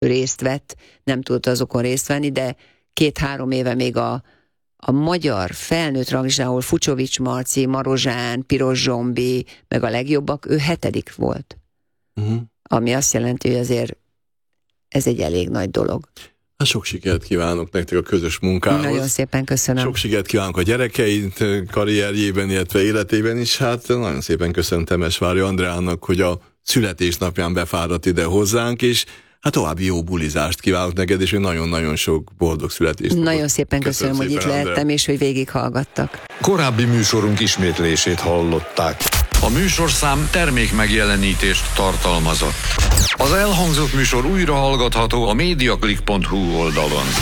részt vett, nem tudott azokon részt venni, de 2-3 éve még a magyar felnőtt ranglistán, ahol Fucsovics Marci, Marozsán, Piros Zsombi, meg a legjobbak, ő 7. volt. Ami azt jelenti, hogy azért ez egy elég nagy dolog. Hát sok sikert kívánok nektek a közös munkához. Nagyon szépen köszönöm. Sok sikert kívánok a gyerekeid karrierjében, illetve életében is. Hát nagyon szépen köszönöm Temesvári Andreának, hogy a születésnapján befáradt ide hozzánk, és hát további jó bulizást kívánok neked, és nagyon-nagyon sok boldog születésnapot. Nagyon szépen köszönöm, hogy itt lehettem, és hogy végighallgattak. Korábbi műsorunk ismétlését hallották. A műsorszám termékmegjelenítést tartalmazott. Az elhangzott műsor újra hallgatható a mediaclick.hu oldalon.